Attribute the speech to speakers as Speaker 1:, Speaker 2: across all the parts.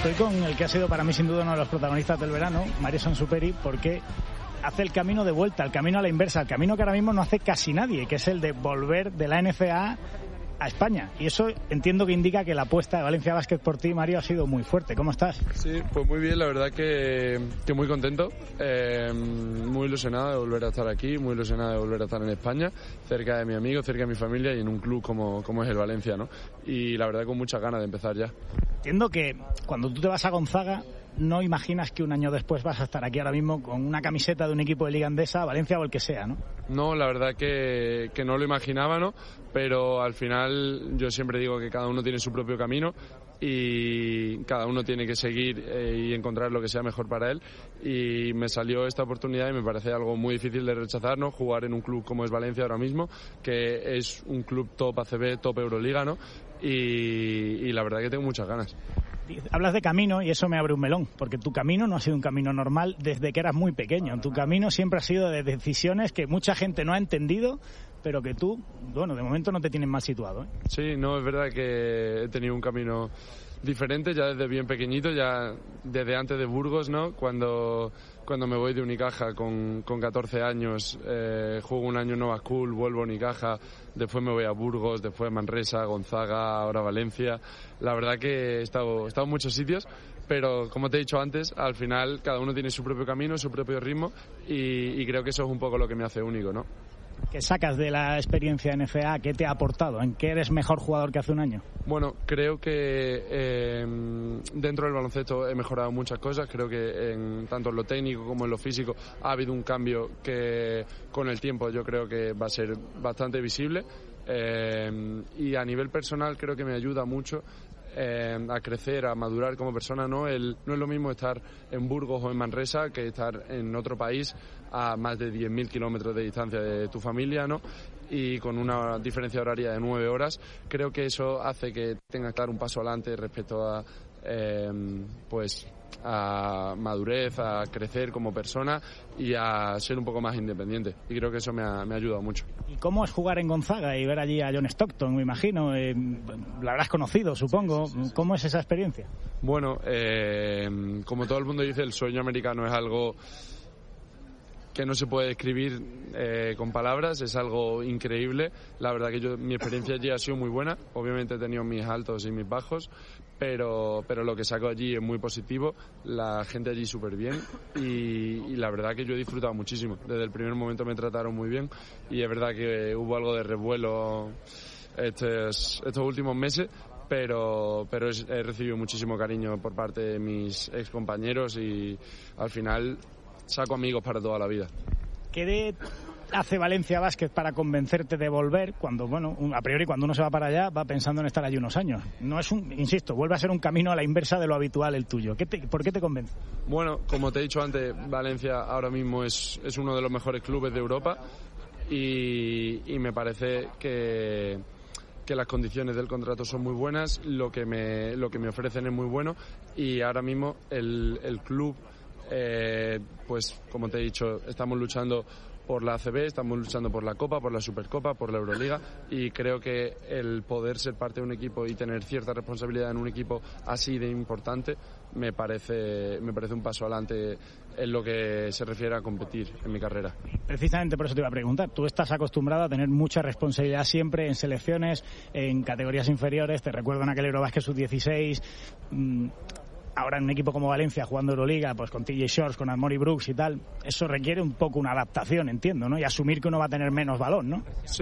Speaker 1: Estoy con el que ha sido para mí sin duda uno de los protagonistas del verano, Mario Sansuperi, porque hace el camino de vuelta, el camino a la inversa, el camino que ahora mismo no hace casi nadie, que es el de volver de la NCAA a España. Y eso entiendo que indica que la apuesta de Valencia Basket por ti, Mario, ha sido muy fuerte. ¿Cómo estás?
Speaker 2: Sí, pues muy bien, la verdad que muy contento, muy ilusionado de volver a estar aquí, muy ilusionado de volver a estar en España, cerca de mi amigo, cerca de mi familia y en un club como es el Valencia, ¿no? Y la verdad con muchas ganas de empezar ya.
Speaker 1: Entiendo que cuando tú te vas a Gonzaga no imaginas que un año después vas a estar aquí ahora mismo con una camiseta de un equipo de Liga Endesa, Valencia o el que sea, ¿no?
Speaker 2: No, la verdad que no lo imaginaba, ¿no? Pero al final yo siempre digo que cada uno tiene su propio camino y cada uno tiene que seguir y encontrar lo que sea mejor para él, y me salió esta oportunidad y me parece algo muy difícil de rechazar, ¿no? Jugar en un club como es Valencia ahora mismo, que es un club top ACB, top Euroliga, ¿no? Y la verdad que tengo muchas ganas.
Speaker 1: Hablas de camino y eso me abre un melón, porque tu camino no ha sido un camino normal desde que eras muy pequeño. Tu camino siempre ha sido de decisiones que mucha gente no ha entendido, pero que tú, bueno, de momento no te tienes mal situado, ¿eh?
Speaker 2: Sí, no, es verdad que he tenido un camino diferente ya desde bien pequeñito, ya desde antes de Burgos, ¿no? Cuando me voy de Unicaja con 14 años, juego un año en Nova School, vuelvo a Unicaja, después me voy a Burgos, después Manresa, Gonzaga, ahora Valencia. La verdad que he estado en muchos sitios, pero como te he dicho antes, al final cada uno tiene su propio camino, su propio ritmo, y creo que eso es un poco lo que me hace único, ¿no?
Speaker 1: ¿Qué sacas de la experiencia NCAA? ¿Qué te ha aportado? ¿En qué eres mejor jugador que hace un año?
Speaker 2: Bueno, creo que dentro del baloncesto he mejorado muchas cosas. Creo que tanto en lo técnico como en lo físico ha habido un cambio que con el tiempo yo creo que va a ser bastante visible. Y a nivel personal creo que me ayuda mucho a crecer, a madurar como persona, ¿no? No es lo mismo estar en Burgos o en Manresa que estar en otro país a más de 10.000 kilómetros de distancia de tu familia, ¿no? Y con una diferencia horaria de 9 horas. Creo que eso hace que tengas que dar un paso adelante respecto a a madurez, a crecer como persona y a ser un poco más independiente, y creo que eso me ha ayudado mucho.
Speaker 1: ¿Y cómo es jugar en Gonzaga y ver allí a John Stockton, me imagino? Lo habrás conocido, supongo. Sí. ¿Cómo es esa experiencia?
Speaker 2: Bueno, como todo el mundo dice, el sueño americano es algo que no se puede describir con palabras, es algo increíble. La verdad que mi experiencia allí ha sido muy buena. Obviamente he tenido mis altos y mis bajos, pero lo que saco allí es muy positivo. La gente allí súper bien y la verdad que yo he disfrutado muchísimo. Desde el primer momento me trataron muy bien y es verdad que hubo algo de revuelo estos últimos meses, pero he recibido muchísimo cariño por parte de mis excompañeros y al final saco amigos para toda la vida.
Speaker 1: ¿Qué hace Valencia Basket para convencerte de volver cuando, bueno, a priori cuando uno se va para allá va pensando en estar allí unos años? No es insisto, vuelve a ser un camino a la inversa de lo habitual el tuyo. ¿Por qué te convence?
Speaker 2: Bueno, como te he dicho antes, Valencia ahora mismo es uno de los mejores clubes de Europa y me parece que las condiciones del contrato son muy buenas, lo que me ofrecen es muy bueno y ahora mismo el club, pues como te he dicho, estamos luchando por la ACB, estamos luchando por la Copa, por la Supercopa, por la Euroliga y creo que el poder ser parte de un equipo y tener cierta responsabilidad en un equipo así de importante me parece un paso adelante en lo que se refiere a competir en mi carrera. Precisamente
Speaker 1: por eso te iba a preguntar, tú estás acostumbrado a tener mucha responsabilidad siempre en selecciones, en categorías inferiores, te recuerdo en aquel Eurobasket Sub-16, ahora en un equipo como Valencia jugando Euroliga, pues con TJ Shorts, con Armoni Brooks y tal, eso requiere un poco una adaptación, entiendo, ¿no? Y asumir que uno va a tener menos balón, ¿no?
Speaker 2: Sí,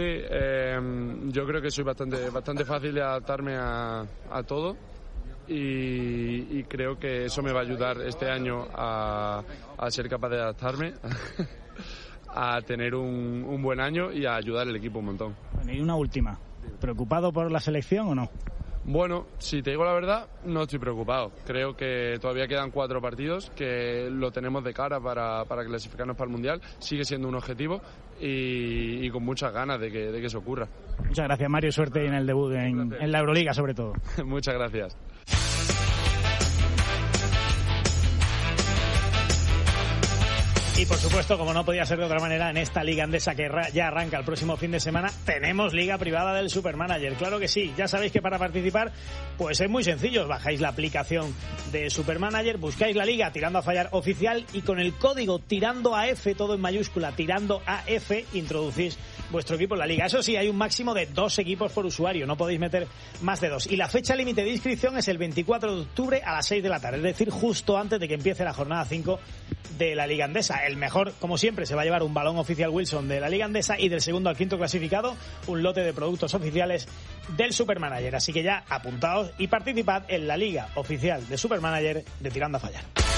Speaker 2: yo creo que soy bastante fácil de adaptarme a todo y creo que eso me va a ayudar este año a ser capaz de adaptarme, a tener un buen año y a ayudar al equipo un montón.
Speaker 1: Bueno, y una última, ¿preocupado por la selección o no?
Speaker 2: Bueno, si te digo la verdad, no estoy preocupado. Creo que todavía quedan 4 partidos, que lo tenemos de cara para clasificarnos para el Mundial. Sigue siendo un objetivo y con muchas ganas de que eso ocurra.
Speaker 1: Muchas gracias, Mario. Suerte en el debut en la Euroliga, sobre todo.
Speaker 2: Muchas gracias.
Speaker 1: Y por supuesto, como no podía ser de otra manera, en esta Liga Endesa que ya arranca el próximo fin de semana, tenemos Liga Privada del Supermanager. Claro que sí, ya sabéis que para participar pues es muy sencillo, os bajáis la aplicación de Supermanager, buscáis la Liga Tirando a Fallar oficial y con el código Tirando a F, todo en mayúscula, Tirando a F, introducís vuestro equipo en la Liga. Eso sí, hay un máximo de 2 equipos por usuario, no podéis meter más de 2. Y la fecha límite de inscripción es el 24 de octubre a las 6 de la tarde, es decir, justo antes de que empiece la jornada 5 de la Liga Endesa. El mejor, como siempre, se va a llevar un balón oficial Wilson de la Liga Endesa y del segundo al quinto clasificado un lote de productos oficiales del Supermanager. Así que ya apuntaos y participad en la Liga Oficial de Supermanager de Tirando a Fallar.